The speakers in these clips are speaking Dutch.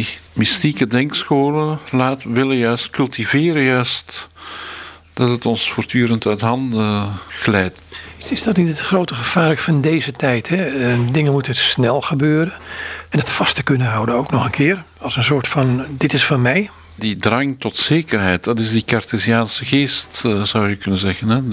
die mystieke denkscholen willen juist cultiveren, juist dat het ons voortdurend uit handen glijdt. Is dat niet het grote gevaar van deze tijd? Hè? Dingen moeten snel gebeuren. En het vast te kunnen houden ook nog een keer. Als een soort van, dit is van mij. Die drang tot zekerheid, dat is die Cartesiaanse geest, zou je kunnen zeggen. Hè?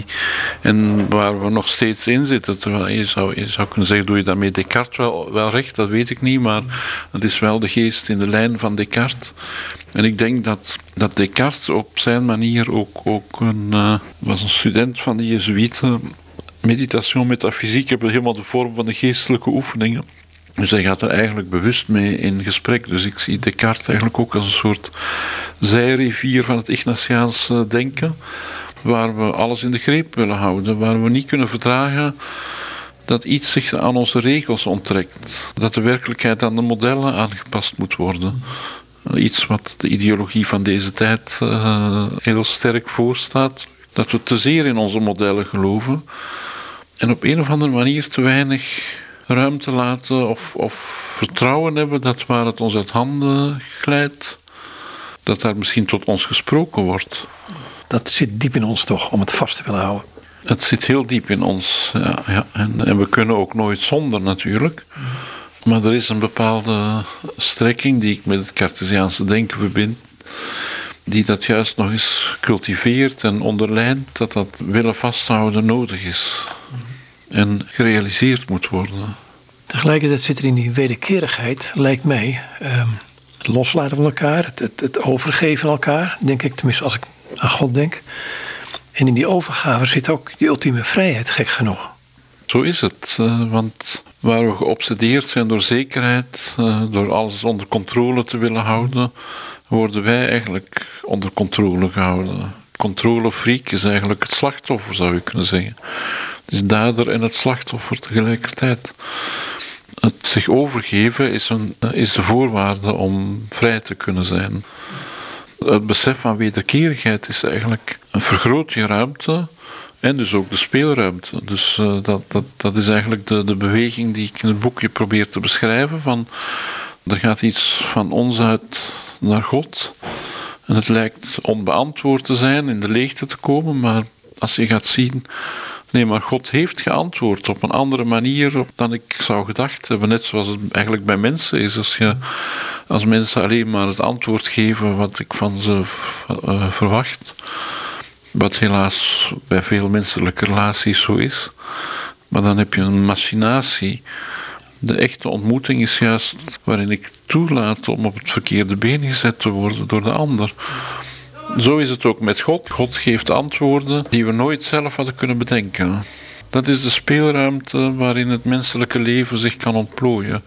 En waar we nog steeds in zitten. Terwijl je zou kunnen zeggen, doe je daarmee Descartes wel recht? Dat weet ik niet, maar het is wel de geest in de lijn van Descartes. En ik denk dat Descartes op zijn manier ook was een student van de Jezuïeten. Meditation, metafysiek hebben helemaal de vorm van de geestelijke oefeningen. Dus hij gaat er eigenlijk bewust mee in gesprek. Dus ik zie Descartes eigenlijk ook als een soort zijrivier van het Ignatiaanse denken, waar we alles in de greep willen houden, waar we niet kunnen verdragen dat iets zich aan onze regels onttrekt. Dat de werkelijkheid aan de modellen aangepast moet worden. Iets wat de ideologie van deze tijd heel sterk voorstaat. Dat we te zeer in onze modellen geloven en op een of andere manier te weinig ruimte laten of vertrouwen hebben dat waar het ons uit handen glijdt, dat daar misschien tot ons gesproken wordt. Dat zit diep in ons toch, om het vast te willen houden. Het zit heel diep in ons, ja. En we kunnen ook nooit zonder natuurlijk. Maar er is een bepaalde strekking die ik met het Cartesiaanse denken verbind, die dat juist nog eens cultiveert en onderlijnt, dat willen vasthouden nodig is. En gerealiseerd moet worden. Tegelijkertijd zit er in die wederkerigheid, lijkt mij, het loslaten van elkaar, het overgeven aan elkaar, denk ik, tenminste als ik aan God denk. En in die overgave zit ook die ultieme vrijheid, gek genoeg. Zo is het, want waar we geobsedeerd zijn door zekerheid, door alles onder controle te willen houden, worden wij eigenlijk onder controle gehouden. Controlefreak is eigenlijk het slachtoffer, zou je kunnen zeggen. Het is dader en het slachtoffer tegelijkertijd. Het zich overgeven is de voorwaarde om vrij te kunnen zijn. Het besef van wederkerigheid is eigenlijk een vergroot je ruimte en dus ook de speelruimte. Dus dat is eigenlijk de beweging die ik in het boekje probeer te beschrijven. Van, er gaat iets van ons uit naar God. En het lijkt onbeantwoord te zijn, in de leegte te komen, maar als je gaat zien, nee, maar God heeft geantwoord op een andere manier dan ik zou gedacht hebben. Net zoals het eigenlijk bij mensen is. Als mensen alleen maar het antwoord geven wat ik van ze verwacht, wat helaas bij veel menselijke relaties zo is, maar dan heb je een machinatie. De echte ontmoeting is juist waarin ik toelaat om op het verkeerde been gezet te worden door de ander. Zo is het ook met God. God geeft antwoorden die we nooit zelf hadden kunnen bedenken. Dat is de speelruimte waarin het menselijke leven zich kan ontplooien.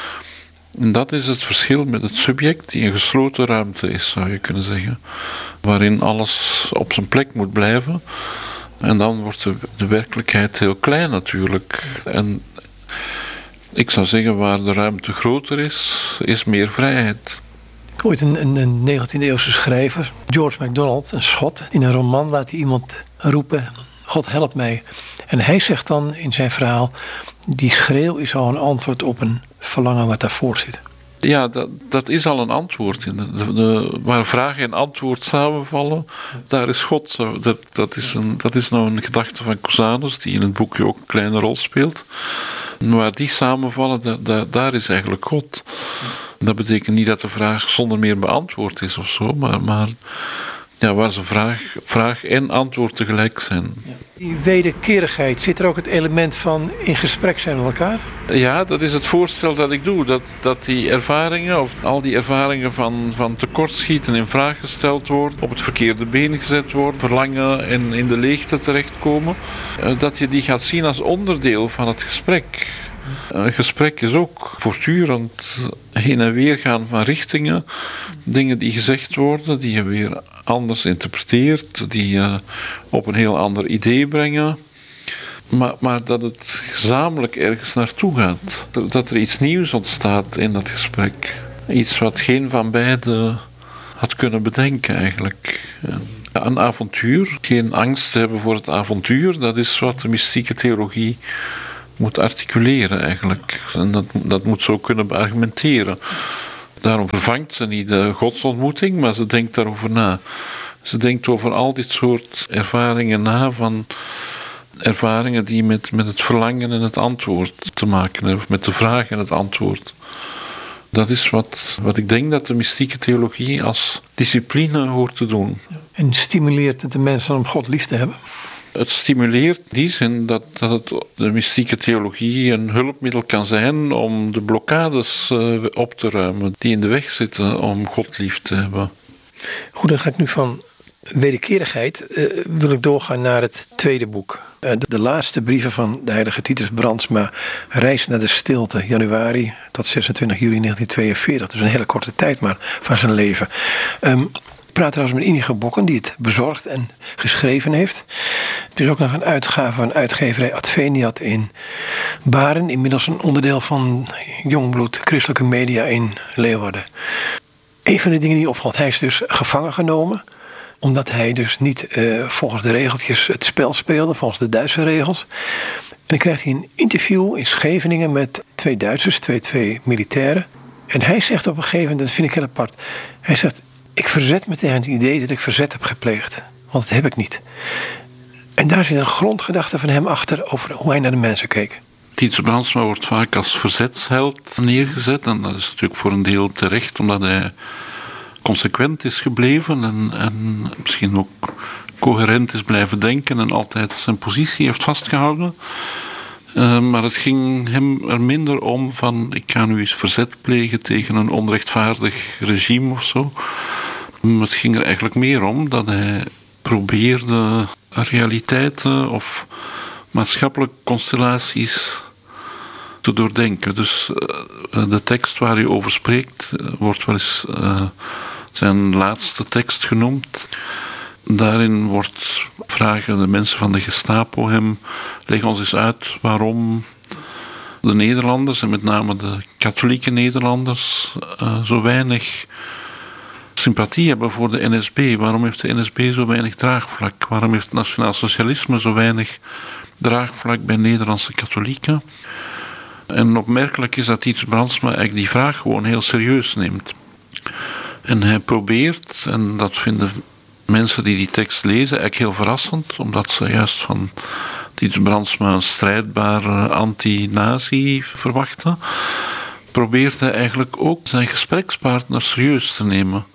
En dat is het verschil met het subject die een gesloten ruimte is, zou je kunnen zeggen. Waarin alles op zijn plek moet blijven. En dan wordt de werkelijkheid heel klein natuurlijk. En ik zou zeggen, waar de ruimte groter is meer vrijheid. Ik ooit een 19e-eeuwse schrijver, George MacDonald, een Schot, in een roman laat hij iemand roepen, God help mij. En hij zegt dan in zijn verhaal, die schreeuw is al een antwoord op een verlangen wat daarvoor zit. Ja, dat is al een antwoord. Waar vraag en antwoord samenvallen, daar is God. Dat is nou een gedachte van Cusanus, die in het boekje ook een kleine rol speelt. Waar die samenvallen, daar is eigenlijk God. Dat betekent niet dat de vraag zonder meer beantwoord is of zo, maar ja, waar ze vraag en antwoord tegelijk zijn. Die wederkerigheid, zit er ook het element van in gesprek zijn met elkaar? Ja, dat is het voorstel dat ik doe. Dat die ervaringen, of al die ervaringen van tekortschieten in vraag gesteld worden, op het verkeerde been gezet worden, verlangen en in de leegte terechtkomen, dat je die gaat zien als onderdeel van het gesprek. Een gesprek is ook voortdurend heen en weer gaan van richtingen. Dingen die gezegd worden, die je weer anders interpreteert, die je op een heel ander idee brengen. Maar dat het gezamenlijk ergens naartoe gaat. Dat er iets nieuws ontstaat in dat gesprek. Iets wat geen van beiden had kunnen bedenken eigenlijk. Ja, een avontuur, geen angst hebben voor het avontuur, dat is wat de mystieke theologie moet articuleren eigenlijk. En dat moet zo kunnen beargumenteren. Daarom vervangt ze niet de godsontmoeting, maar ze denkt daarover na. Ze denkt over al dit soort ervaringen na, van ervaringen die met het verlangen en het antwoord te maken hebben, of met de vraag en het antwoord. Dat is wat ik denk dat de mystieke theologie als discipline hoort te doen. En stimuleert het de mensen om God lief te hebben? Het stimuleert in die zin dat de mystieke theologie een hulpmiddel kan zijn om de blokkades op te ruimen die in de weg zitten om God lief te hebben. Goed, dan ga ik nu van wederkerigheid wil ik doorgaan naar het tweede boek. De laatste brieven van de heilige Titus Brandsma, Reis naar de stilte, januari tot 26 juli 1942. Dus een hele korte tijd maar van zijn leven. Ik praat trouwens met Inigo Bokken, die het bezorgd en geschreven heeft. Het is ook nog een uitgave van uitgeverij Adveniat in Baren. Inmiddels een onderdeel van Jongbloed Christelijke Media in Leeuwarden. Een van de dingen die opvalt, hij is dus gevangen genomen, omdat hij dus niet volgens de regeltjes het spel speelde, volgens de Duitse regels. En dan krijgt hij een interview in Scheveningen met twee Duitsers, twee militairen. En hij zegt op een gegeven moment, dat vind ik heel apart, hij zegt: ik verzet me tegen het idee dat ik verzet heb gepleegd. Want dat heb ik niet. En daar zit een grondgedachte van hem achter over hoe hij naar de mensen keek. Titus Brandsma wordt vaak als verzetsheld neergezet. En dat is natuurlijk voor een deel terecht, omdat hij consequent is gebleven en misschien ook coherent is blijven denken en altijd zijn positie heeft vastgehouden. Maar het ging hem er minder om van: ik ga nu eens verzet plegen tegen een onrechtvaardig regime of zo. Het ging er eigenlijk meer om dat hij probeerde realiteiten of maatschappelijke constellaties te doordenken. Dus de tekst waar hij over spreekt wordt wel eens zijn laatste tekst genoemd. Daarin vragen de mensen van de Gestapo hem: leg ons eens uit waarom de Nederlanders, en met name de katholieke Nederlanders, zo weinig sympathie hebben voor de NSB. Waarom heeft de NSB zo weinig draagvlak? Waarom heeft het nationaal socialisme zo weinig draagvlak bij Nederlandse katholieken? En opmerkelijk is dat Titus Brandsma eigenlijk die vraag gewoon heel serieus neemt. En hij probeert, en dat vinden mensen die tekst lezen eigenlijk heel verrassend, omdat ze juist van Titus Brandsma een strijdbare anti-nazi verwachten, probeert hij eigenlijk ook zijn gesprekspartner serieus te nemen.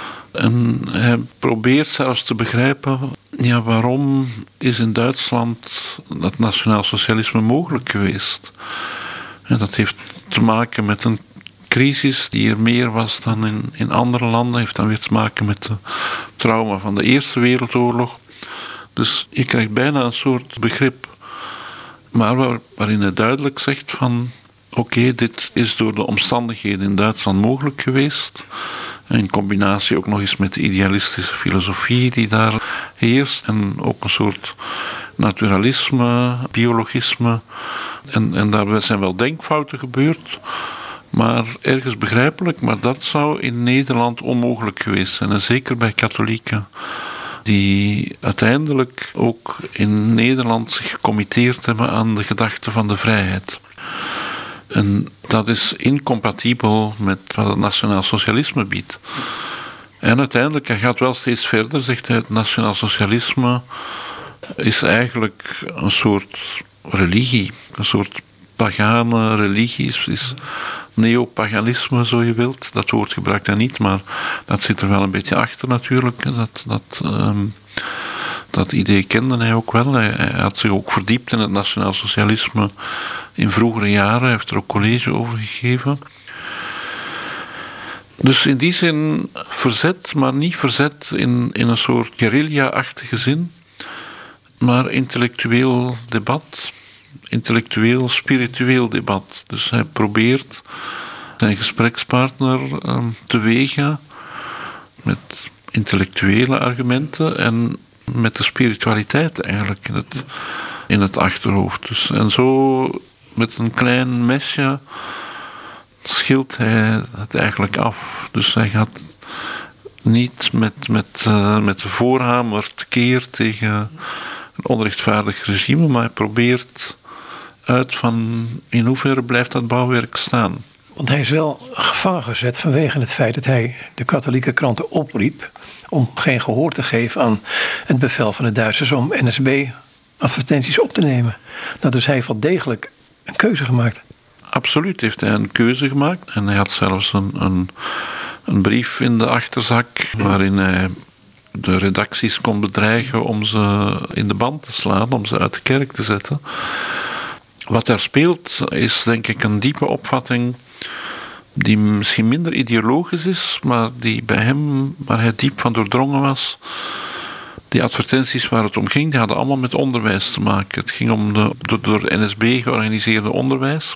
En hij probeert zelfs te begrijpen, waarom is in Duitsland dat nationaal socialisme mogelijk geweest? En dat heeft te maken met een crisis die er meer was dan in andere landen. Heeft dan weer te maken met het trauma van de Eerste Wereldoorlog. Dus je krijgt bijna een soort begrip, maar waarin hij duidelijk zegt van: oké, dit is door de omstandigheden in Duitsland mogelijk geweest. In combinatie ook nog eens met de idealistische filosofie die daar heerst. En ook een soort naturalisme, biologisme. En daarbij zijn wel denkfouten gebeurd. Maar ergens begrijpelijk. Maar dat zou in Nederland onmogelijk geweest zijn. En zeker bij katholieken, die uiteindelijk ook in Nederland zich gecommitteerd hebben aan de gedachte van de vrijheid. En dat is incompatibel met wat het nationaal socialisme biedt. En uiteindelijk, hij gaat wel steeds verder, zegt hij: het nationaal socialisme is eigenlijk een soort religie, een soort pagane religie, is neopaganisme, zo je wilt. Dat woord gebruikt hij niet, maar dat zit er wel een beetje achter natuurlijk. Dat idee kende hij ook wel. Hij had zich ook verdiept in het nationaal socialisme in vroegere jaren. Hij heeft er ook college over gegeven. Dus in die zin verzet, maar niet verzet in een soort guerrilla-achtige zin, maar intellectueel debat, intellectueel, spiritueel debat. Dus hij probeert zijn gesprekspartner te wegen met intellectuele argumenten en met de spiritualiteit eigenlijk in het achterhoofd. Dus, en zo met een klein mesje schilt hij het eigenlijk af. Dus hij gaat niet met de voorhamer tekeer tegen een onrechtvaardig regime, maar hij probeert uit van in hoeverre blijft dat bouwwerk staan. Want hij is wel gevangen gezet vanwege het feit dat hij de katholieke kranten opriep om geen gehoor te geven aan het bevel van de Duitsers om NSB-advertenties op te nemen. Dat dus hij heeft wel degelijk een keuze gemaakt. Absoluut heeft hij een keuze gemaakt. En hij had zelfs een brief in de achterzak waarin hij de redacties kon bedreigen om ze in de band te slaan, om ze uit de kerk te zetten. Wat daar speelt is denk ik een diepe opvatting die misschien minder ideologisch is, maar die bij hem, waar hij diep van doordrongen was. Die advertenties waar het om ging, die hadden allemaal met onderwijs te maken. Het ging om door de NSB georganiseerde onderwijs.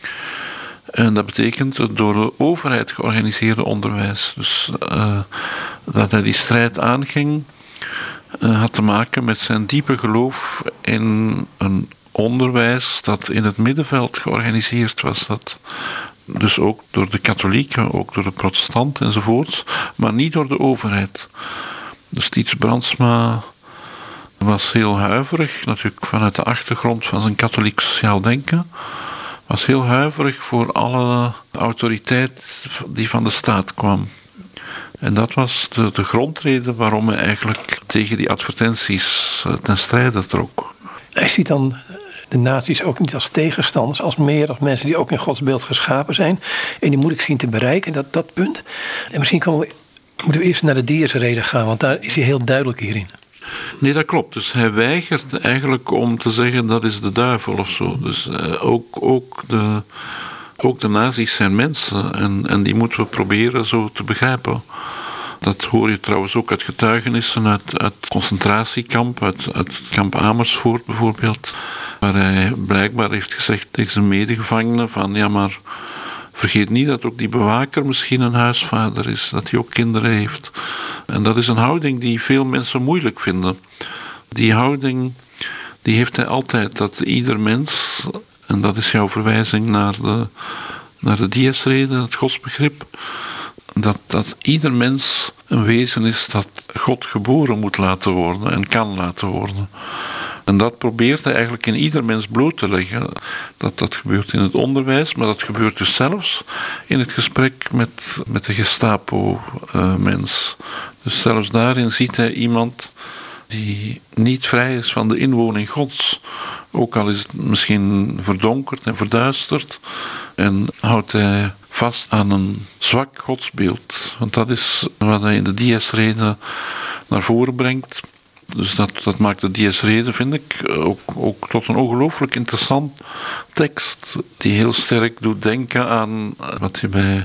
En dat betekent het door de overheid georganiseerde onderwijs. Dus dat hij die strijd aanging, had te maken met zijn diepe geloof in een onderwijs dat in het middenveld georganiseerd was. Dat dus ook door de katholieken, ook door de protestanten enzovoorts, maar niet door de overheid. Dus Dietz Brandsma was heel huiverig, natuurlijk vanuit de achtergrond van zijn katholiek sociaal denken, was heel huiverig voor alle autoriteit die van de staat kwam. En dat was de grondreden waarom hij eigenlijk tegen die advertenties ten strijde trok. Hij ziet dan de nazi's ook niet als tegenstanders, als meer als mensen die ook in Gods beeld geschapen zijn. En die moet ik zien te bereiken, dat punt. En misschien moeten we eerst naar de Diersrede gaan, want daar is hij heel duidelijk hierin. Nee, dat klopt. Dus hij weigert eigenlijk om te zeggen dat is de duivel of zo. Dus ook de nazi's zijn mensen en die moeten we proberen zo te begrijpen. Dat hoor je trouwens ook uit getuigenissen uit het concentratiekamp, uit het kamp Amersfoort bijvoorbeeld, waar hij blijkbaar heeft gezegd tegen zijn medegevangenen van ja, maar vergeet niet dat ook die bewaker misschien een huisvader is, dat hij ook kinderen heeft. En dat is een houding die veel mensen moeilijk vinden. Die houding die heeft hij altijd, dat ieder mens, en dat is jouw verwijzing naar de Dies-rede, het godsbegrip, dat ieder mens een wezen is dat God geboren moet laten worden en kan laten worden. En dat probeert hij eigenlijk in ieder mens bloot te leggen. Dat gebeurt in het onderwijs, maar dat gebeurt dus zelfs in het gesprek met de Gestapo-mens. Dus zelfs daarin ziet hij iemand die niet vrij is van de inwoning Gods. Ook al is het misschien verdonkerd en verduisterd. En houdt hij vast aan een zwak godsbeeld. Want dat is wat hij in de Dies-rede naar voren brengt. Dus dat maakt de Dies-rede, vind ik, ook tot een ongelooflijk interessant tekst. Die heel sterk doet denken aan wat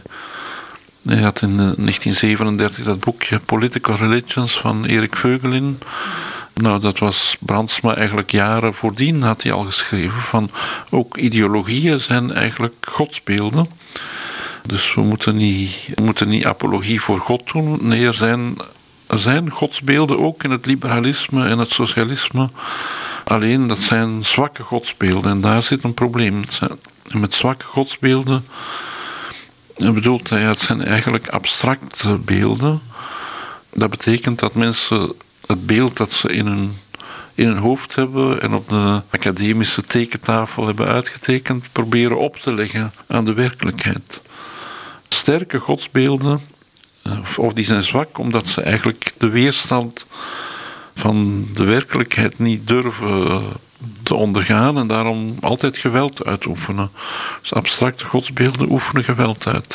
hij had in 1937 dat boekje Political Religions van Erik Voegelin. Nou, dat was Brandsma eigenlijk jaren voordien had hij al geschreven. Van ook ideologieën zijn eigenlijk godsbeelden. Dus we moeten niet apologie voor God doen. Nee, er zijn godsbeelden ook in het liberalisme en het socialisme. Alleen dat zijn zwakke godsbeelden en daar zit een probleem. En met zwakke godsbeelden bedoelt hij, het zijn eigenlijk abstracte beelden. Dat betekent dat mensen het beeld dat ze in hun hoofd hebben en op de academische tekentafel hebben uitgetekend, proberen op te leggen aan de werkelijkheid. Sterke godsbeelden, of die zijn zwak omdat ze eigenlijk de weerstand van de werkelijkheid niet durven te ondergaan en daarom altijd geweld uitoefenen. Dus abstracte godsbeelden oefenen geweld uit.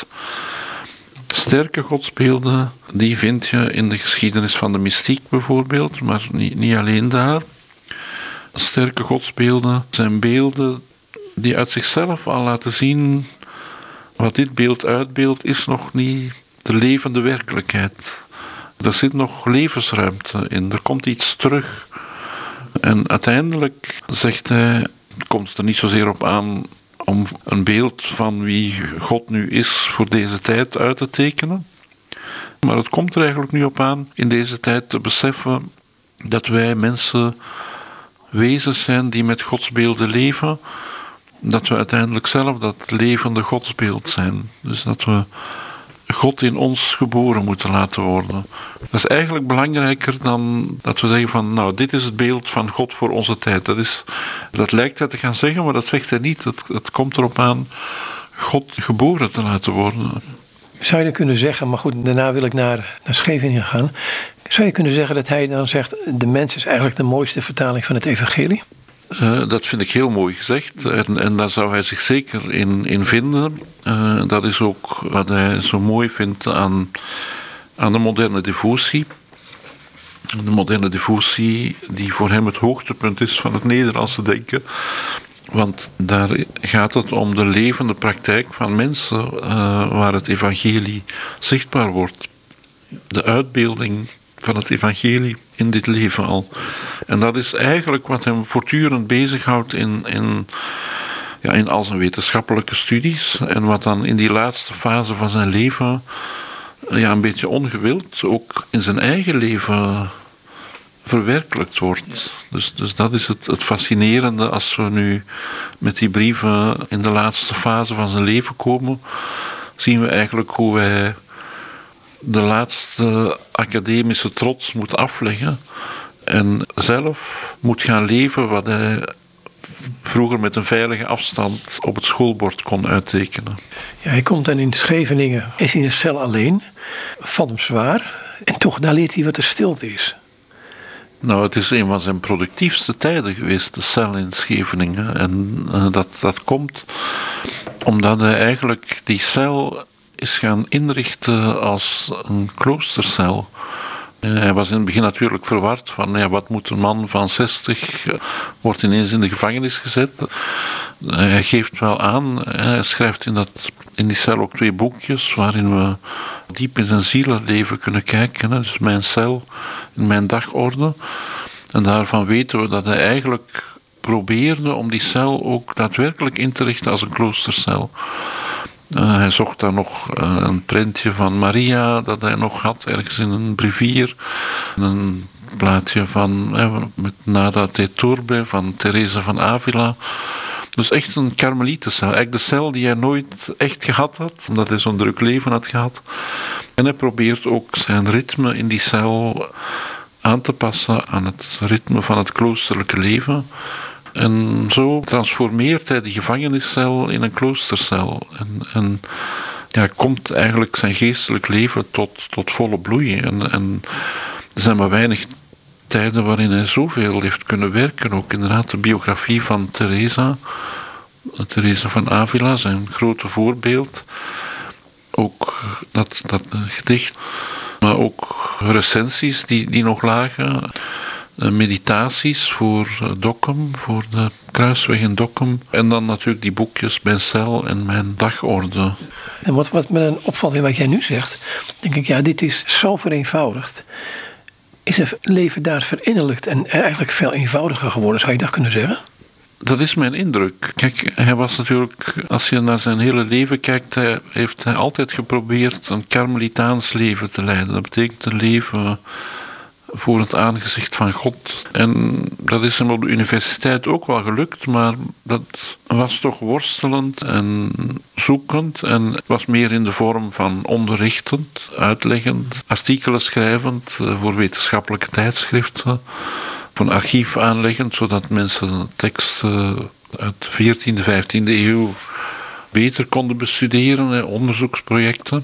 Sterke godsbeelden, die vind je in de geschiedenis van de mystiek bijvoorbeeld, maar niet alleen daar. Sterke godsbeelden zijn beelden die uit zichzelf al laten zien, wat dit beeld uitbeeldt, is nog niet de levende werkelijkheid. Er zit nog levensruimte in, er komt iets terug. En uiteindelijk, zegt hij, komt het er niet zozeer op aan om een beeld van wie God nu is voor deze tijd uit te tekenen. Maar het komt er eigenlijk nu op aan in deze tijd te beseffen dat wij mensen wezens zijn die met godsbeelden leven. Dat we uiteindelijk zelf dat levende godsbeeld zijn. Dus dat we God in ons geboren moeten laten worden. Dat is eigenlijk belangrijker dan dat we zeggen van, nou, dit is het beeld van God voor onze tijd. Dat lijkt hij te gaan zeggen, maar dat zegt hij niet. Het komt erop aan God geboren te laten worden. Zou je dan kunnen zeggen, maar goed, daarna wil ik naar Scheveningen gaan. Zou je kunnen zeggen dat hij dan zegt, de mens is eigenlijk de mooiste vertaling van het evangelie? Dat vind ik heel mooi gezegd. En daar zou hij zich zeker in vinden. Dat is ook wat hij zo mooi vindt aan de moderne devotie. De moderne devotie die voor hem het hoogtepunt is van het Nederlandse denken. Want daar gaat het om de levende praktijk van mensen waar het evangelie zichtbaar wordt. De uitbeelding van het evangelie in dit leven al. En dat is eigenlijk wat hem voortdurend bezighoudt in al zijn wetenschappelijke studies. En wat dan in die laatste fase van zijn leven een beetje ongewild ook in zijn eigen leven verwerkelijkt wordt. Dus dat is het fascinerende als we nu met die brieven in de laatste fase van zijn leven komen. Zien we eigenlijk hoe hij de laatste academische trots moet afleggen en zelf moet gaan leven wat hij vroeger met een veilige afstand op het schoolbord kon uittekenen. Ja, hij komt dan in Scheveningen, is in een cel alleen, valt hem zwaar en toch, daar leert hij wat de stilte is. Nou, het is een van zijn productiefste tijden geweest, de cel in Scheveningen. En dat komt omdat hij eigenlijk die cel is gaan inrichten als een kloostercel. Hij was in het begin natuurlijk verward van wat moet een man van 60 wordt ineens in de gevangenis gezet. Hij geeft wel aan, hij schrijft in die cel ook 2 boekjes waarin we diep in zijn zielenleven kunnen kijken. Dus mijn cel in mijn dagorde. En daarvan weten we dat hij eigenlijk probeerde om die cel ook daadwerkelijk in te richten als een kloostercel. Hij zocht daar nog een prentje van Maria dat hij nog had, ergens in een brevier. Een plaatje van met Nada te Turbe van Teresa van Avila. Dus echt een karmelietencel. Eigenlijk de cel die hij nooit echt gehad had, omdat hij zo'n druk leven had gehad. En hij probeert ook zijn ritme in die cel aan te passen aan het ritme van het kloosterlijke leven. En zo transformeert hij die gevangeniscel in een kloostercel. En komt eigenlijk zijn geestelijk leven tot volle bloei. En er zijn maar weinig tijden waarin hij zoveel heeft kunnen werken. Ook inderdaad de biografie van Teresa van Avila, zijn grote voorbeeld. Ook dat gedicht, maar ook recensies die nog lagen. Meditaties voor Dokkum, voor de Kruisweg in Dokkum. En dan natuurlijk die boekjes Mijn cel en Mijn dagorde. En wat me dan opvalt in wat jij nu zegt, denk ik, dit is zo vereenvoudigd. Is het leven daar verinnerlijkt en eigenlijk veel eenvoudiger geworden, zou je dat kunnen zeggen? Dat is mijn indruk. Kijk, hij was natuurlijk, als je naar zijn hele leven kijkt, heeft hij altijd geprobeerd een karmelitaans leven te leiden. Dat betekent een leven voor het aangezicht van God. En dat is hem op de universiteit ook wel gelukt, maar dat was toch worstelend en zoekend en was meer in de vorm van onderrichtend, uitleggend, artikelen schrijvend voor wetenschappelijke tijdschriften, van archief aanleggend, zodat mensen teksten uit de 14e, 15e eeuw beter konden bestuderen, onderzoeksprojecten.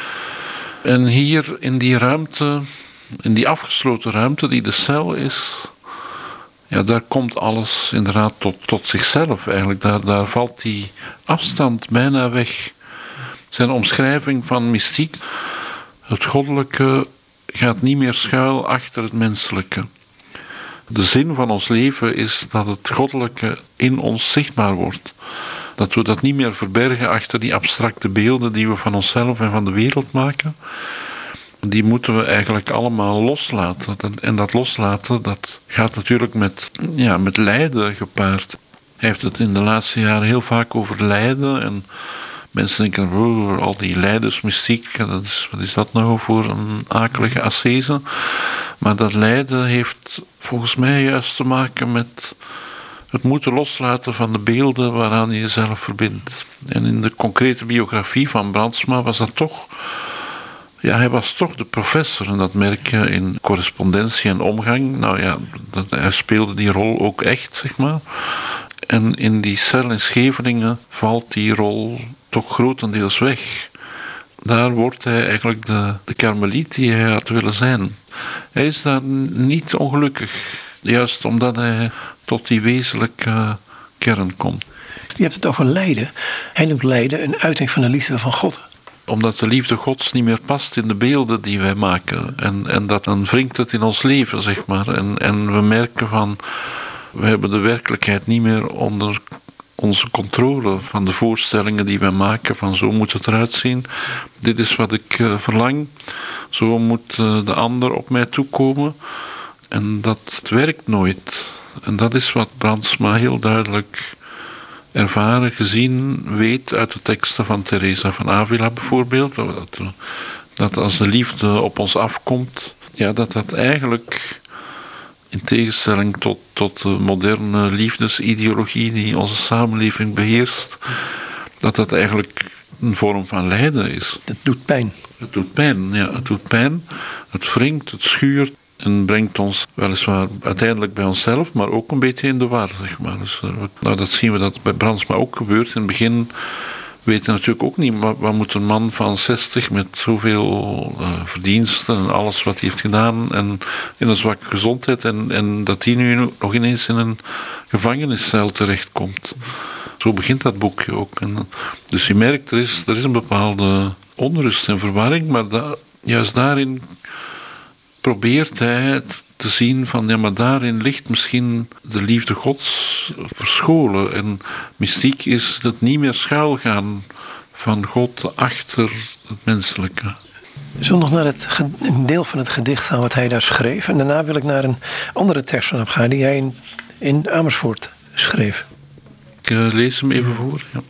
En hier in die ruimte, in die afgesloten ruimte die de cel is, daar komt alles inderdaad tot zichzelf eigenlijk. Daar valt die afstand bijna weg. Zijn omschrijving van mystiek, het goddelijke gaat niet meer schuil achter het menselijke. De zin van ons leven is dat het goddelijke in ons zichtbaar wordt. Dat we dat niet meer verbergen achter die abstracte beelden die we van onszelf en van de wereld maken. Die moeten we eigenlijk allemaal loslaten. En dat loslaten, dat gaat natuurlijk met lijden gepaard. Hij heeft het in de laatste jaren heel vaak over lijden. En mensen denken, al die lijdensmystiek, wat is dat nou voor een akelige ascese? Maar dat lijden heeft volgens mij juist te maken met het moeten loslaten van de beelden waaraan je jezelf verbindt. En in de concrete biografie van Brandsma was dat toch. Ja, hij was toch de professor en dat merk je in correspondentie en omgang. Hij speelde die rol ook echt, zeg maar. En in die cel in Scheveningen valt die rol toch grotendeels weg. Daar wordt hij eigenlijk de karmeliet die hij had willen zijn. Hij is daar niet ongelukkig, juist omdat hij tot die wezenlijke kern komt. Je hebt het over lijden. Hij noemt lijden een uiting van de liefde van God. Omdat de liefde Gods niet meer past in de beelden die wij maken. En dat dan wringt het in ons leven, zeg maar. En we merken van, we hebben de werkelijkheid niet meer onder onze controle van de voorstellingen die wij maken, van zo moet het eruit zien. Dit is wat ik verlang. Zo moet de ander op mij toekomen. En dat werkt nooit. En dat is wat Brandsma heel duidelijk ervaren, gezien, weet uit de teksten van Teresa van Avila bijvoorbeeld. Dat als de liefde op ons afkomt, ja, dat eigenlijk, in tegenstelling tot de moderne liefdesideologie die onze samenleving beheerst, dat eigenlijk een vorm van lijden is. Het doet pijn. Het doet pijn, ja. Het doet pijn. Het wringt, het schuurt en brengt ons weliswaar uiteindelijk bij onszelf, maar ook een beetje in de war, zeg maar. Dus, dat zien we dat bij Brandsma ook gebeurt. In het begin weten we natuurlijk ook niet, wat moet een man van 60 met zoveel verdiensten en alles wat hij heeft gedaan en in een zwakke gezondheid en dat hij nu nog ineens in een gevangeniscel terechtkomt. Zo begint dat boekje ook. Dus je merkt, er is een bepaalde onrust en verwarring, maar juist daarin probeert hij te zien van, ja, maar daarin ligt misschien de liefde Gods verscholen. En mystiek is het niet meer schuilgaan van God achter het menselijke. Zullen we nog naar een deel van het gedicht gaan wat hij daar schreef. En daarna wil ik naar een andere tekst van hem gaan die hij in Amersfoort schreef. Ik lees hem even voor. Ja.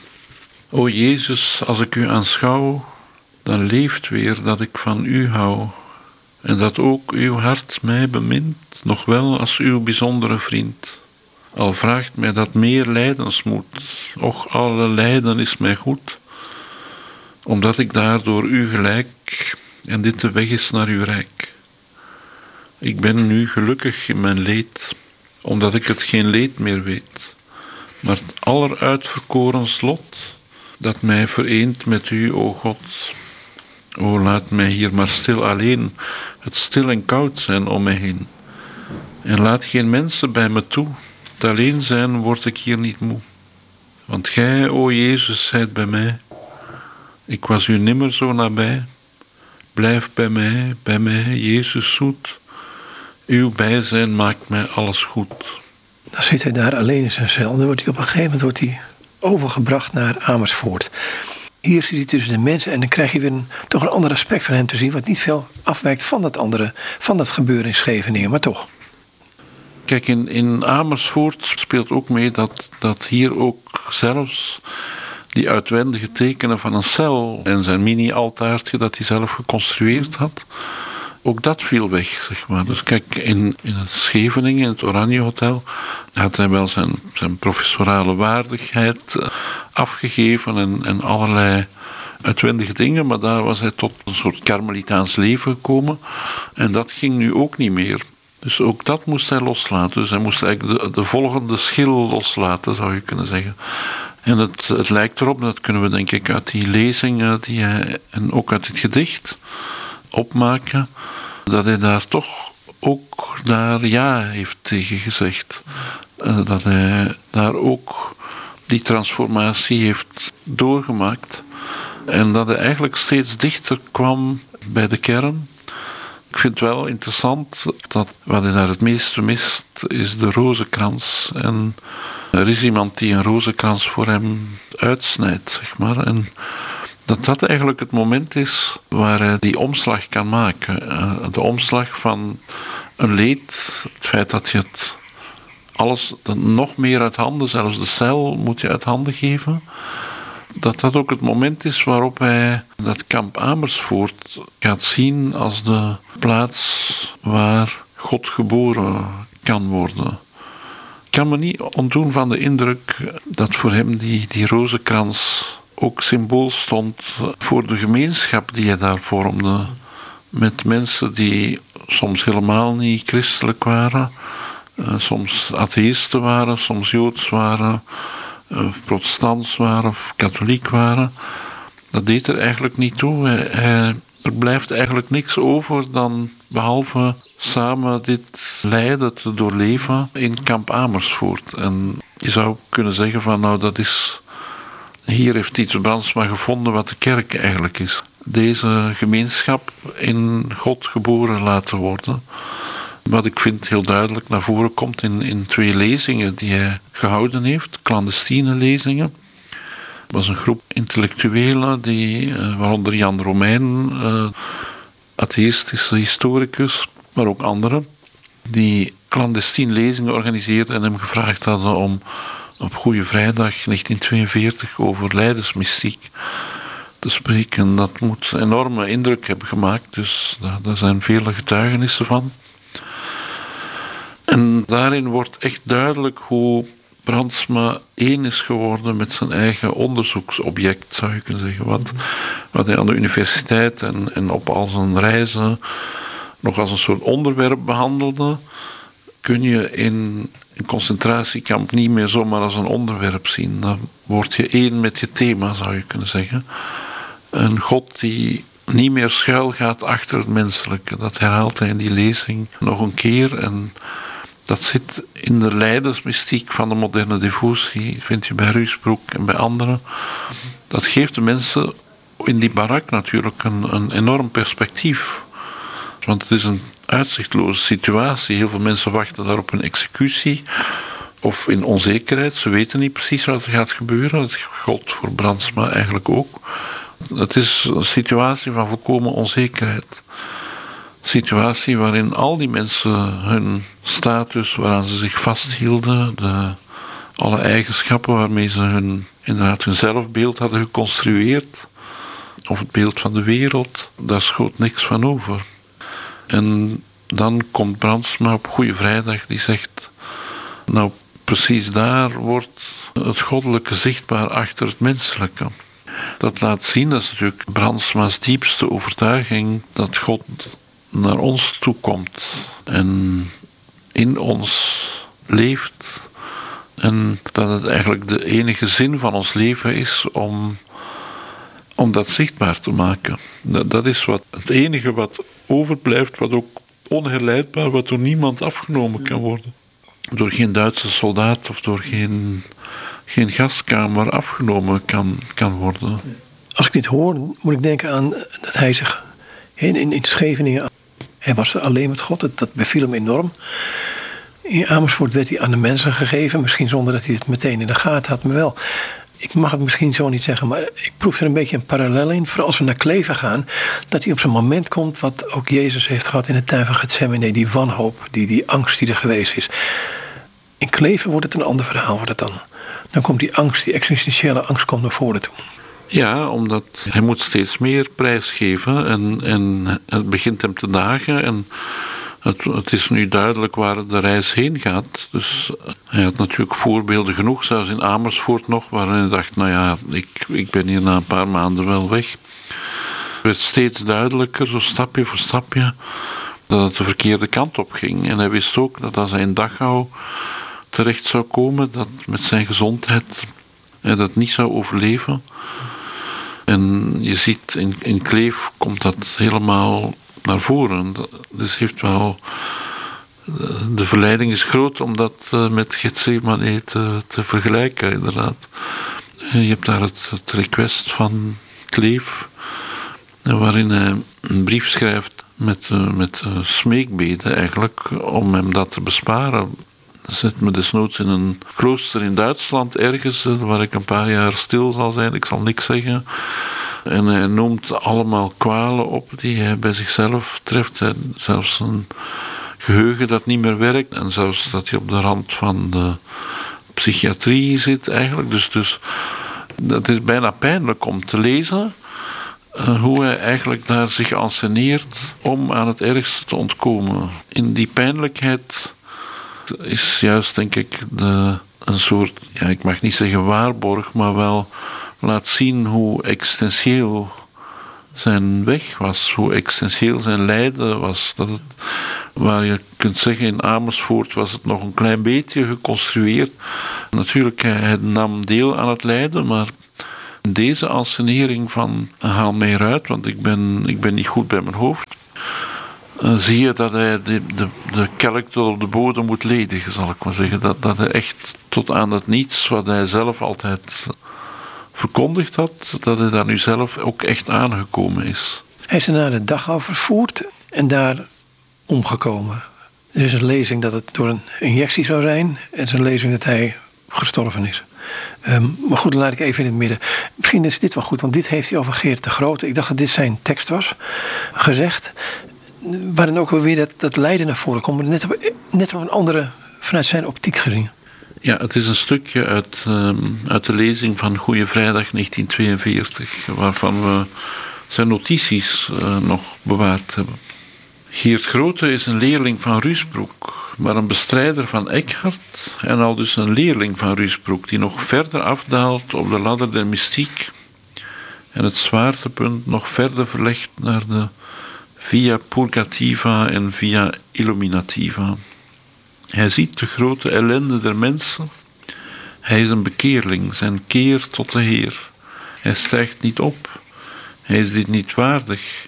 O Jezus, als ik u aanschouw, dan leeft weer dat ik van u hou. En dat ook uw hart mij bemint, nog wel als uw bijzondere vriend. Al vraagt mij dat meer lijdensmoed, och alle lijden is mij goed, omdat ik daardoor u gelijk en dit de weg is naar uw rijk. Ik ben nu gelukkig in mijn leed, omdat ik het geen leed meer weet, maar het alleruitverkoren slot, dat mij vereent met u, o God. O, laat mij hier maar stil alleen, het stil en koud zijn om mij heen. En laat geen mensen bij me toe, het alleen zijn word ik hier niet moe. Want gij, o Jezus, zijt bij mij. Ik was u nimmer zo nabij. Blijf bij mij, Jezus zoet. Uw bijzijn maakt mij alles goed. Dan zit hij daar alleen in zijn cel. Dan wordt hij op een gegeven moment overgebracht naar Amersfoort. Hier zit hij tussen de mensen en dan krijg je weer toch een ander aspect van hem te zien, wat niet veel afwijkt van dat andere, van dat gebeuren in Scheveningen, maar toch. Kijk, in Amersfoort speelt ook mee dat hier ook zelfs die uitwendige tekenen van een cel en zijn mini-altaartje dat hij zelf geconstrueerd had, ook dat viel weg, zeg maar. Dus kijk, in het Scheveningen, in het Oranje Hotel, had hij wel zijn professorale waardigheid afgegeven en allerlei uitwendige dingen, maar daar was hij tot een soort karmelitaans leven gekomen en dat ging nu ook niet meer. Dus ook dat moest hij loslaten. Dus hij moest eigenlijk de volgende schil loslaten, zou je kunnen zeggen. En het lijkt erop, dat kunnen we denk ik uit die lezingen die hij, en ook uit het gedicht opmaken, dat hij daar toch ook ja heeft tegen gezegd. Dat hij daar ook die transformatie heeft doorgemaakt. En dat hij eigenlijk steeds dichter kwam bij de kern. Ik vind het wel interessant dat wat hij daar het meeste mist, is de rozenkrans. En er is iemand die een rozenkrans voor hem uitsnijdt, zeg maar. En dat eigenlijk het moment is waar hij die omslag kan maken. De omslag van een leed, het feit dat je het alles nog meer uit handen, zelfs de cel moet je uit handen geven. Dat ook het moment is waarop hij dat kamp Amersfoort gaat zien als de plaats waar God geboren kan worden. Ik kan me niet ontdoen van de indruk dat voor hem die rozenkrans ook symbool stond voor de gemeenschap die hij daar vormde. Met mensen die soms helemaal niet christelijk waren. soms atheïsten waren, soms joods waren, of protestants waren of katholiek waren. Dat deed er eigenlijk niet toe. Er blijft eigenlijk niks over dan behalve samen dit lijden te doorleven in kamp Amersfoort. En je zou kunnen zeggen van nou dat is... Hier heeft Titus Brandsma gevonden wat de kerk eigenlijk is. Deze gemeenschap in God geboren laten worden. Wat ik vind heel duidelijk naar voren komt in 2 lezingen die hij gehouden heeft. Clandestine lezingen. Het was een groep intellectuelen, waaronder Jan Romein, atheïstische historicus, maar ook anderen, die clandestine lezingen organiseerden en hem gevraagd hadden om op Goede Vrijdag 1942 over lijdensmystiek te spreken. Dat moet een enorme indruk hebben gemaakt, dus daar zijn vele getuigenissen van. En daarin wordt echt duidelijk hoe Brandsma één is geworden met zijn eigen onderzoeksobject, zou je kunnen zeggen. Wat hij aan de universiteit en op al zijn reizen nog als een soort onderwerp behandelde, kun je in een concentratiekamp niet meer zomaar als een onderwerp zien. Dan word je één met je thema, zou je kunnen zeggen. Een God die niet meer schuil gaat achter het menselijke. Dat herhaalt hij in die lezing nog een keer. En dat zit in de lijdensmystiek van de moderne devotie. Vind je bij Ruysbroek en bij anderen. Dat geeft de mensen in die barak natuurlijk een enorm perspectief. Want het is een uitzichtloze situatie. Heel veel mensen wachten daar op een executie. Of in onzekerheid. Ze weten niet precies wat er gaat gebeuren. Dat geldt voor Brandsma eigenlijk ook. Het is een situatie van volkomen onzekerheid. Een situatie waarin al die mensen hun status waaraan ze zich vasthielden, alle eigenschappen waarmee ze hun zelfbeeld hadden geconstrueerd, of het beeld van de wereld, daar schoot niks van over. En dan komt Brandsma op Goede Vrijdag die zegt, nou precies daar wordt het goddelijke zichtbaar achter het menselijke. Dat laat zien, dat is natuurlijk Brandsma's diepste overtuiging, dat God naar ons toe komt en in ons leeft. En dat het eigenlijk de enige zin van ons leven is om dat zichtbaar te maken. Dat is het enige wat overblijft, wat ook onherleidbaar, wat door niemand afgenomen kan worden. Door geen Duitse soldaat of door geen gaskamer afgenomen kan worden. Als ik dit hoor, moet ik denken aan dat hij zich in Scheveningen... Hij was alleen met God, dat beviel hem enorm. In Amersfoort werd hij aan de mensen gegeven. Misschien zonder dat hij het meteen in de gaten had, maar wel. Ik mag het misschien zo niet zeggen, maar ik proef er een beetje een parallel in. Vooral als we naar Kleve gaan, dat hij op zo'n moment komt wat ook Jezus heeft gehad in de tuin van Gethsemane. Die wanhoop, die angst die er geweest is. In Kleve wordt het een ander verhaal. Dan komt die angst, die existentiële angst komt naar voren toe. Ja, omdat hij moet steeds meer prijsgeven en het begint hem te dagen en het is nu duidelijk waar de reis heen gaat. Dus hij had natuurlijk voorbeelden genoeg, zelfs in Amersfoort nog, waarin hij dacht, nou ja, ik ben hier na een paar maanden wel weg. Het werd steeds duidelijker, zo stapje voor stapje, dat het de verkeerde kant op ging. En hij wist ook dat als hij in Dachau terecht zou komen, dat met zijn gezondheid hij dat niet zou overleven. En je ziet, in Kleef komt dat helemaal naar voren. Dus heeft wel... De verleiding is groot om dat met Gethsemane te vergelijken, inderdaad. Je hebt daar het request van Kleef, waarin hij een brief schrijft met smeekbeden eigenlijk, om hem dat te besparen. Zet me desnoods in een klooster in Duitsland ergens, waar ik een paar jaar stil zal zijn, ik zal niks zeggen. En hij noemt allemaal kwalen op die hij bij zichzelf treft. Zelfs een geheugen dat niet meer werkt en zelfs dat hij op de rand van de psychiatrie zit eigenlijk. Dus dat is bijna pijnlijk om te lezen hoe hij eigenlijk daar zich enseneert om aan het ergste te ontkomen. In die pijnlijkheid is juist, denk ik, een soort, ja, ik mag niet zeggen waarborg, maar wel laat zien hoe existentieel zijn weg was, hoe essentieel zijn lijden was. Dat het, waar je kunt zeggen, in Amersfoort was het nog een klein beetje geconstrueerd. Natuurlijk, hij nam deel aan het lijden, maar deze ansenering van haal mij eruit, want ik ben niet goed bij mijn hoofd. Zie je dat hij de kelk tot op de bodem moet ledigen, zal ik maar zeggen. Dat hij echt tot aan het niets, wat hij zelf altijd verkondigd had, dat hij daar nu zelf ook echt aangekomen is. Hij is er naar de Dachau vervoerd en daar omgekomen. Er is een lezing dat het door een injectie zou zijn. En er is een lezing dat hij gestorven is. Maar goed, dan laat ik even in het midden. Misschien is dit wel goed, want dit heeft hij over Geert de Grote. Ik dacht dat dit zijn tekst was, gezegd. Waarin ook weer dat lijden naar voren komt. Net op een andere, vanuit zijn optiek gezien. Ja, het is een stukje uit de lezing van Goeie Vrijdag 1942, waarvan we zijn notities nog bewaard hebben. Geert Grote is een leerling van Ruysbroek, maar een bestrijder van Eckhart en al dus een leerling van Ruysbroek, die nog verder afdaalt op de ladder der mystiek en het zwaartepunt nog verder verlegt naar de via purgativa en via illuminativa. Hij ziet de grote ellende der mensen. Hij is een bekeerling, zijn keer tot de Heer. Hij stijgt niet op. Hij is dit niet waardig.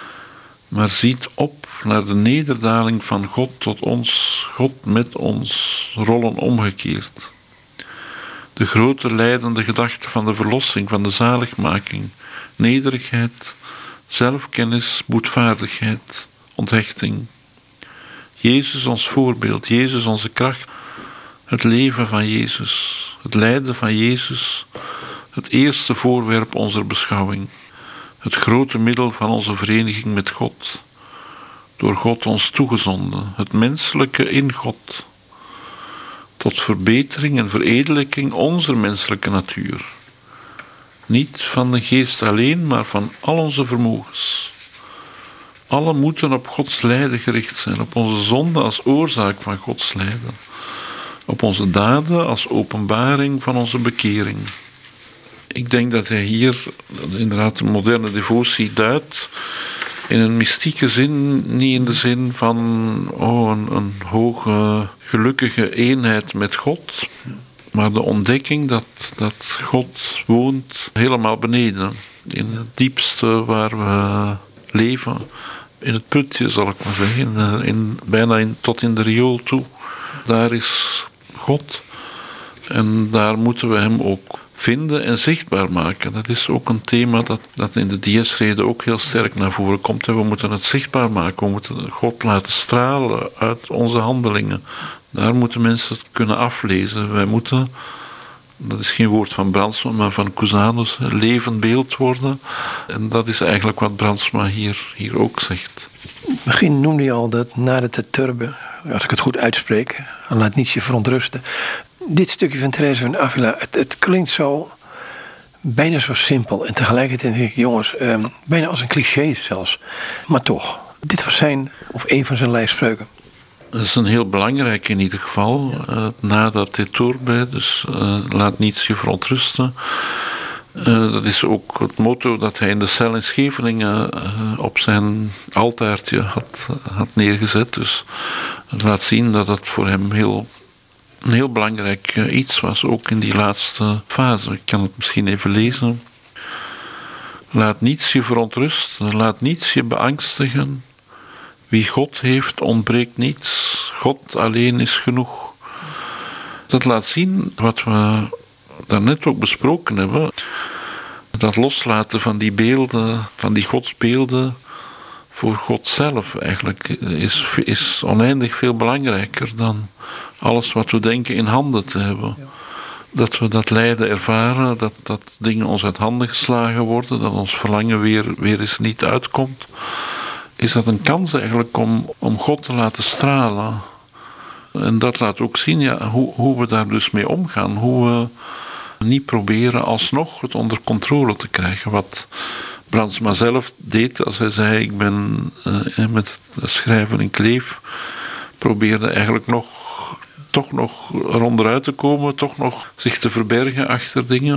Maar ziet op naar de nederdaling van God tot ons, God met ons, rollen omgekeerd. De grote leidende gedachte van de verlossing, van de zaligmaking, nederigheid, zelfkennis, boetvaardigheid, onthechting. Jezus ons voorbeeld, Jezus onze kracht, het leven van Jezus, het lijden van Jezus, het eerste voorwerp onze beschouwing, het grote middel van onze vereniging met God, door God ons toegezonden, het menselijke in God, tot verbetering en veredelijking onze menselijke natuur. Niet van de geest alleen, maar van al onze vermogens. Alle moeten op Gods lijden gericht zijn, op onze zonde als oorzaak van Gods lijden, op onze daden als openbaring van onze bekering. Ik denk dat hij hier inderdaad een moderne devotie duidt, in een mystieke zin, niet in de zin van een hoge, gelukkige eenheid met God, maar de ontdekking dat God woont helemaal beneden, in het diepste waar we leven. In het putje, zal ik maar zeggen, bijna tot in de riool toe. Daar is God en daar moeten we hem ook vinden en zichtbaar maken. Dat is ook een thema dat in de Dies-rede ook heel sterk naar voren komt. We moeten het zichtbaar maken, we moeten God laten stralen uit onze handelingen. Daar moeten mensen het kunnen aflezen. Wij moeten, dat is geen woord van Brandsma, maar van Cusanus, levend beeld worden. En dat is eigenlijk wat Brandsma hier ook zegt. In het begin noemde je al dat na de Terturbe, als ik het goed uitspreek, dan laat niets je verontrusten. Dit stukje van Therese van Avila, het klinkt zo bijna zo simpel. En tegelijkertijd denk ik, jongens, bijna als een cliché zelfs. Maar toch, dit was een van zijn lijfspreuken. Dat is een heel belangrijk in ieder geval. Na dat Terturbe, dus laat niets je verontrusten. Dat is ook het motto dat hij in de cel in Scheveningen op zijn altaartje had neergezet. Dus het laat zien dat het voor hem een heel belangrijk iets was, ook in die laatste fase. Ik kan het misschien even lezen. Laat niets je verontrusten, laat niets je beangstigen. Wie God heeft, ontbreekt niets. God alleen is genoeg. Dat laat zien wat we daarnet ook besproken hebben. Dat loslaten van die beelden, van die godsbeelden, voor God zelf eigenlijk, is oneindig veel belangrijker dan alles wat we denken in handen te hebben. Ja. Dat we dat lijden ervaren, dat dingen ons uit handen geslagen worden, dat ons verlangen weer eens niet uitkomt. Is dat een kans eigenlijk om God te laten stralen. En dat laat ook zien hoe we daar dus mee omgaan. Hoe we niet proberen alsnog het onder controle te krijgen. Wat Brandsma zelf deed als hij zei, ik ben met het schrijven in Kleef, probeerde eigenlijk toch nog eronderuit te komen, toch nog zich te verbergen achter dingen.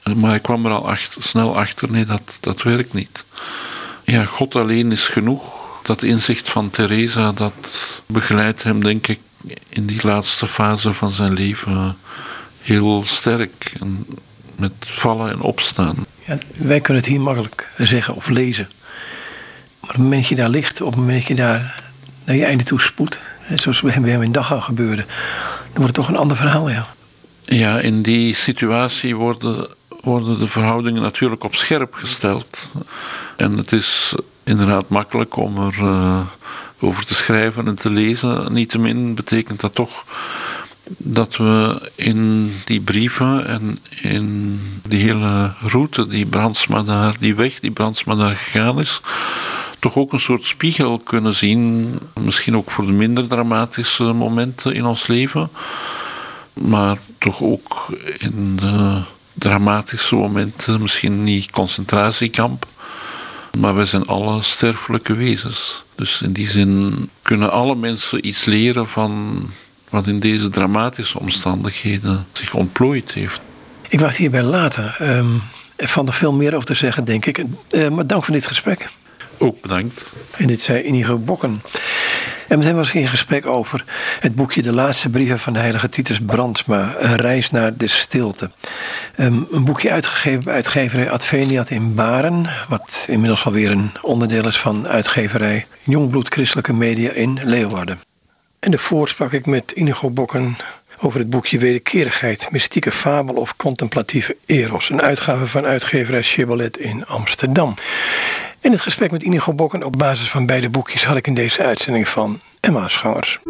Maar ik kwam er al snel achter, nee, dat werkt niet. Ja, God alleen is genoeg. Dat inzicht van Teresa, dat begeleidt hem, denk ik, in die laatste fase van zijn leven heel sterk. En met vallen en opstaan. Ja, wij kunnen het hier makkelijk zeggen of lezen. Maar op het moment dat je daar ligt, op het moment dat je daar naar je einde toe spoedt, zoals bij hem in Dachau gebeurde, dan wordt het toch een ander verhaal, ja. Ja, in die situatie worden de verhoudingen natuurlijk op scherp gesteld. En het is inderdaad makkelijk om er over te schrijven en te lezen. Niettemin betekent dat toch dat we in die brieven en in die hele route die weg die Brandsma daar gegaan is, toch ook een soort spiegel kunnen zien. Misschien ook voor de minder dramatische momenten in ons leven. Maar toch ook in de dramatische momenten, misschien niet concentratiekamp. Maar wij zijn alle sterfelijke wezens. Dus in die zin kunnen alle mensen iets leren van wat in deze dramatische omstandigheden zich ontplooid heeft. Ik wacht hierbij later. Er valt nog veel meer over te zeggen, denk ik. Maar dank voor dit gesprek. Ook bedankt. En dit zei Inigo Bokken. En met hem was ik in gesprek over het boekje De Laatste Brieven van de heilige Titus Brandsma. Een reis naar de stilte. Een boekje uitgegeven bij uitgeverij Adveniat in Baren. Wat inmiddels alweer een onderdeel is van uitgeverij Jongbloed Christelijke Media in Leeuwarden. En daarvoor sprak ik met Inigo Bokken over het boekje Wederkerigheid, mystieke fabel of contemplatieve eros. Een uitgave van uitgeverij Shibboleth in Amsterdam. In het gesprek met Inigo Bokken op basis van beide boekjes had ik in deze uitzending van Emmausgangers.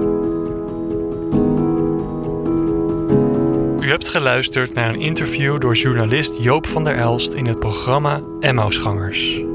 U hebt geluisterd naar een interview door journalist Joop van der Elst in het programma Emmausgangers.